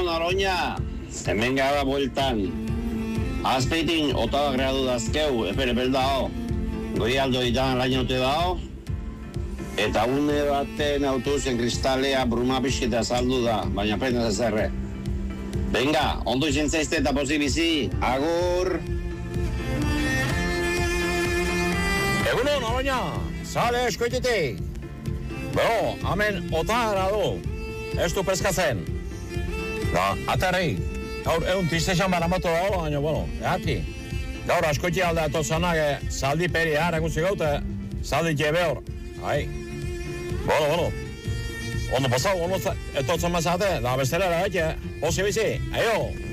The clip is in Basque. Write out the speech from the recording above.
Aroña, hemen gara bueltan. Azpeitin, otaba gradu dazkeu, epel dao. Goi aldo ditan lainote dao. Eta une baten autobusen kristalea bruma pixketa saldu da, baina pena zezerre. Venga, ondo izin zaizte eta pozik bizi, agur! Egunon, Aroña, sale eskoitetik. Bero, hemen otara du, ez du peskatzen. Aterri, gaur egun tristexan baramatu dago, baina, bueno, eaki. Gaur askoiti alde atotzanak zaldi peri eguntzi gaute, zaldi jebe hor. Ai, bueno. Ondo pasau, ondo etotzen mazate, da bestera da, posi bizi, aio!